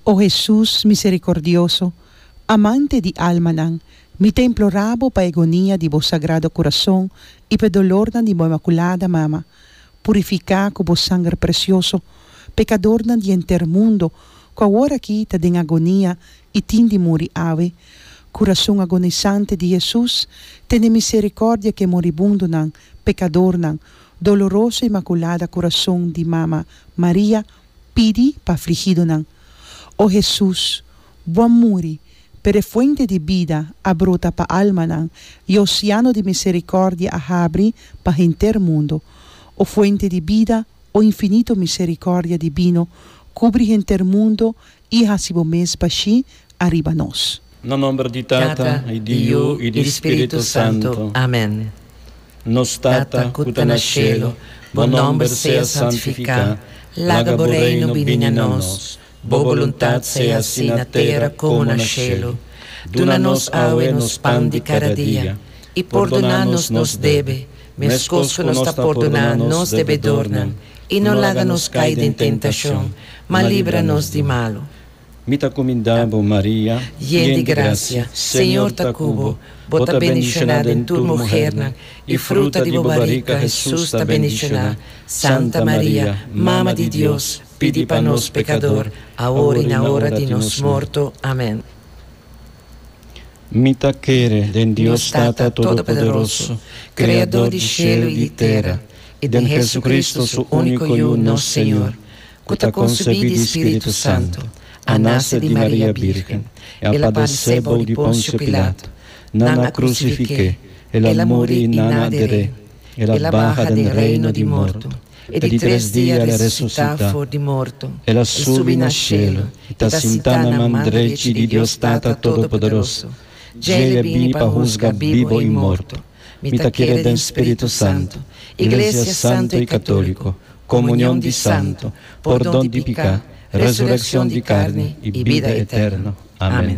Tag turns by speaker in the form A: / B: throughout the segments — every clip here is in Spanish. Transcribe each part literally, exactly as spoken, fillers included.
A: Oh Jesús misericordioso, amante di almanan, mi te implorabo pa agonia di vos sagrado corazón y pe dolorna di vos inmaculada mama, purifica con vos sangre precioso, pecadorna di enter mundo, qua ora quita den agonia y tindi muri ave, corazón agonizante di Jesús, tene misericordia que moribundonan, pecadornan, doloroso inmaculada corazón di mama María, pidi pa afligidonan. Oh Jesús, buen muri, per fuente di vida abrota pa almanan, y oceano di misericordia ahabri pa inter mundo. O fuente di vida, o infinito misericordia divino, cubri inter mundo, y hasibo mes pashi arriba nos.
B: No nombre di Tata, e di Dio, e di Spirito Santo.
C: Amen.
B: Nos Tata, cuta na cielo, bon nombre sea santificat,
C: lagabo reino vini a nos, bo voluntad sea así na terra como na cielo. Dona-nos aue nos pan de cada dia, e perdona-nos nos debe, mescos que nos está perdonando nos devedornan, e não laga-nos cair em tentação, mas livra-nos de malo.
B: Mita comindabo Maria,
C: llena de gracia, Senhor ta cubo, bota bendicionada em tu mujer, e fruta de bobarica Jesus ta bendicionada. Santa Maria, Mama de Deus, pedi para nós pecador, agora e na hora de nos morto. Amém.
B: Mita quere den Dios Tata Todo-Poderoso, Criador de cielo e de terra, e de Jesucristo su único e uno Senhor, que ta concebido de Espírito Santo, a nasce de Maria Virgem, ela padeceu de Pôncio Pilato, nana crucifique, ela morì e nana adere, ela baja del reino di morto, e di tres dias ela ressuscita,
C: de morto,
B: ela subi na cielo, e ta sintana mandreci di Dios Tata Todo-Poderoso, Gele bini pa juzga vivo e morto, mita quiere den Espírito Santo, Iglesia Santo e Católico, comunión di Santo, perdón di pecado, resurrección de carne y vida eterna. Amén.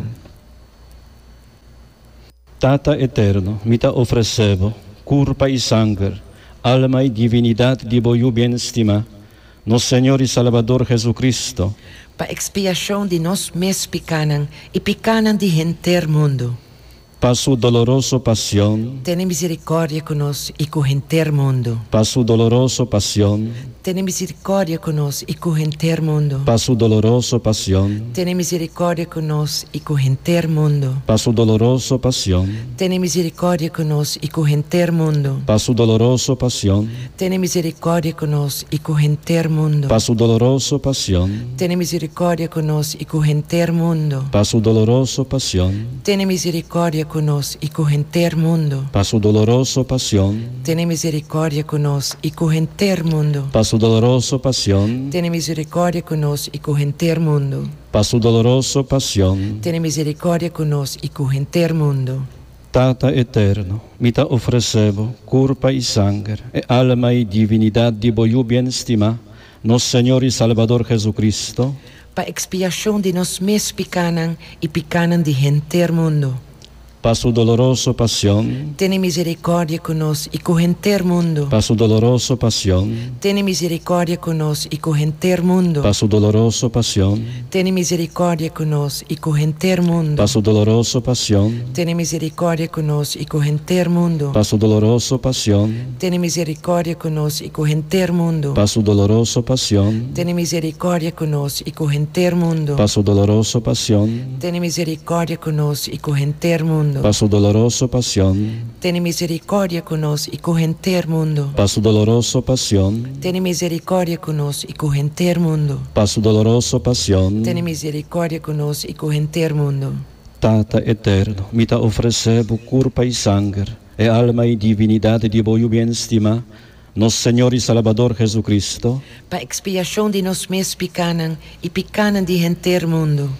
B: Tata eterno, mita ofrecevo, curpa y sangre, alma y divinidad de voyu bien estima, nos Señor y Salvador Jesucristo,
C: pa expiação de nós mes picanan e picanan de enter mundo.
B: Pa su doloroso pasión,
C: Tene misericórdia conosco e com enter mundo.
B: pa su doloroso pasión,
C: Tene misericórdia conosco e com enter mundo.
B: pa su doloroso pasión,
C: Tene misericórdia conosco e com enter mundo.
B: pa su doloroso pasión,
C: Tene misericórdia conosco e com enter mundo.
B: pa su doloroso pasión,
C: Tene misericórdia conosco e com enter mundo.
B: pa su doloroso pasión,
C: Tene misericórdia conosco e com enter mundo.
B: pa su doloroso pasión,
C: Tene misericórdia conosco e com enter mundo.
B: pa su doloroso pasión,
C: Tene misericórdia conosco e com enter mundo.
B: pa su doloroso pasión,
C: Tene misericórdia conosco e com enter mundo.
B: pa su doloroso pasión,
C: Tene misericórdia conosco e com enter mundo.
B: Tata eterno, mita ofrecevo, curpa y sangre, e alma y divinidad de voyu bien estima, nos Señor y Salvador Jesucristo,
C: Pa expiação de nós mes picanan e picanan de enter mundo.
B: pa su doloroso pasión,
C: Tene misericórdia conosco e com enter mundo.
B: pa su doloroso pasión,
C: Tene misericórdia conosco e com enter mundo.
B: pa su doloroso pasión,
C: Tene misericórdia conosco e com enter mundo.
B: pa su doloroso pasión,
C: Tene misericórdia conosco e com enter mundo.
B: pa su doloroso pasión,
C: Tene misericórdia conosco e com enter mundo.
B: pa su doloroso pasión,
C: Tene misericórdia conosco e com enter mundo.
B: pa su doloroso pasión,
C: Tene misericórdia conosco e com enter mundo.
B: pa su doloroso pasión,
C: Tene misericórdia conosco e com enter mundo.
B: pa su doloroso pasión,
C: Tene misericórdia conosco e com enter mundo.
B: pa su doloroso pasión,
C: Tene misericórdia conosco e com enter mundo.
B: Tata eterno, mita ofrecevo curpa y sangre, e alma y divinidad de voyu bien estima, nos Señor y Salvador Jesucristo,
C: Pa expiação de nós mes picanan e picanan de enter mundo.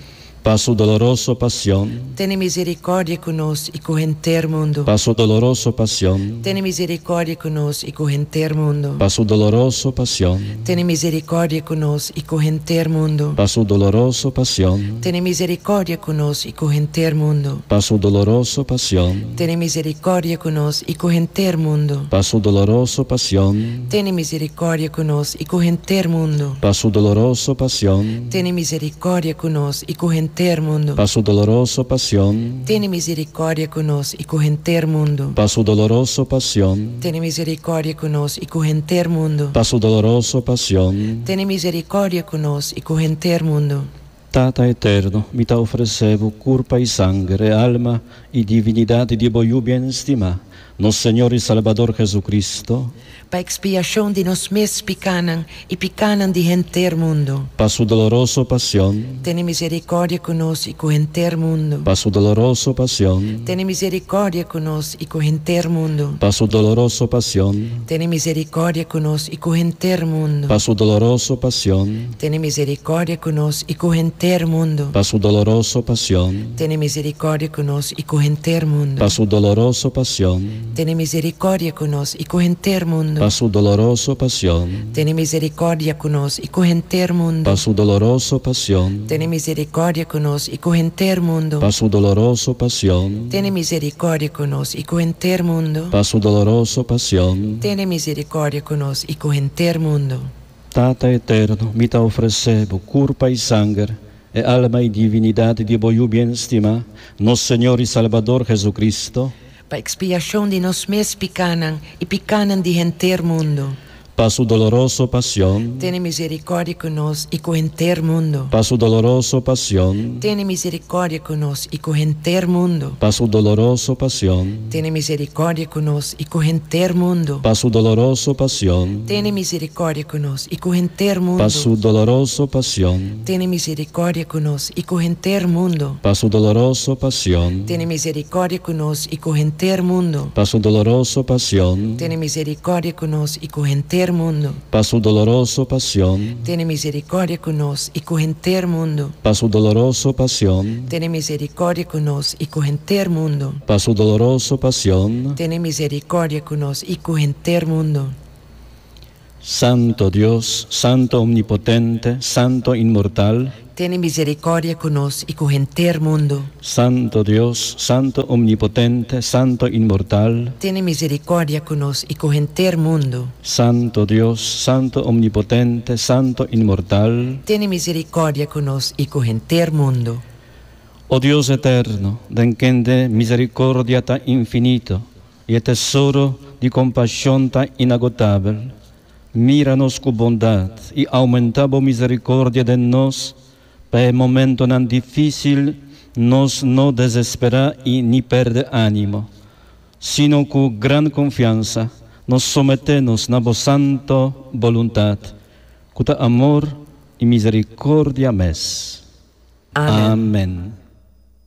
B: pa su dolorosa pasión,
C: Tiene misericordia conosco e con enter mundo.
B: pa su dolorosa pasión,
C: Tiene misericordia conosco e con enter mundo.
B: pa su dolorosa pasión,
C: Tiene misericordia conosco e con enter mundo.
B: pa su dolorosa pasión,
C: Tiene misericordia conosco e con enter mundo.
B: pa su dolorosa pasión,
C: Tiene misericordia conosco e con enter mundo.
B: pa su dolorosa pasión,
C: Tiene misericordia conosco e con enter mundo.
B: pa su dolorosa pasión,
C: Tiene misericordia conosco e con enter mundo.
B: pa su dolorosa pasión,
C: Tiene misericordia conosco e con enter mundo.
B: pa su dolorosa pasión,
C: Tiene misericordia conosco e con enter mundo.
B: pa su dolorosa pasión.
C: Tiene misericordia conosco e con enter mundo.
B: Tata eterno, mi te ofrecevo curpa y sangre, alma y divinidad de voyu bien estima, nos Señor y Salvador Jesucristo,
C: Pa expiación de nos mes picanan e picanan de enter mundo.
B: pa su dolorosa pasión,
C: Tiene misericordia conosco e con enter mundo.
B: pa su dolorosa pasión,
C: Tiene misericordia conosco e con enter mundo.
B: pa su dolorosa pasión,
C: Tiene misericordia conosco e con enter mundo.
B: pa su dolorosa pasión,
C: Tiene misericordia conosco e con enter mundo.
B: pa su dolorosa pasión,
C: Tiene misericordia conosco e con enter mundo.
B: pa su dolorosa pasión,
C: Tiene misericordia conosco e con enter mundo.
B: pa su dolorosa pasión,
C: Tiene misericordia conosco e con enter mundo.
B: pa su dolorosa pasión,
C: Tiene misericordia conosco e con enter mundo.
B: pa su dolorosa pasión,
C: Tiene misericordia conosco e con enter mundo.
B: pa su dolorosa pasión.
C: Tiene misericordia conosco e con enter mundo.
B: Tata eterno, mi te ofrecevo curpa y sangre, e alma y divinidad de voyu bien estima, nos Señor y Salvador Jesucristo,
C: Pa expiación de nos mes picanan e picanan de enter mundo.
B: pa su dolorosa pasión,
C: Tiene misericordia conosco e con enter mundo.
B: pa su dolorosa pasión,
C: Tiene misericordia conosco e con enter mundo.
B: pa su dolorosa pasión,
C: Tiene misericordia conosco e con enter mundo.
B: pa su dolorosa pasión,
C: Tiene misericordia conosco e con enter mundo.
B: pa su dolorosa pasión,
C: Tiene misericordia conosco e con enter mundo.
B: pa su dolorosa pasión,
C: Tiene misericordia conosco e con enter mundo.
B: pa su dolorosa pasión,
C: Tiene misericordia conosco e con enter mundo.
B: pa su dolorosa pasión,
C: Tiene misericordia conosco e con enter mundo.
B: pa su dolorosa pasión,
C: Tiene misericordia conosco e con enter mundo.
B: pa su dolorosa pasión.
C: Tiene misericordia conosco e con enter mundo.
B: Santo Dios, Santo Omnipotente, Santo Inmortal,
C: Tiene misericordia conosco e con enter mundo.
B: Santo Dios, Santo Omnipotente, Santo Inmortal,
C: Tiene misericordia conosco e con enter mundo.
B: Santo Dios, Santo Omnipotente, Santo Inmortal,
C: Tiene misericordia conosco e con enter mundo.
B: oh Dios eterno, den quien de misericordia tan infinito y el tesoro de compasión tan inagotable, míranos con bondad y aumentamos misericordia de nos, para el momento tan difícil nos no desespera y ni perde ánimo, sino con gran confianza nos sometemos a vos santo voluntad, con amor y misericordia mes.
C: Amén.
B: Amén.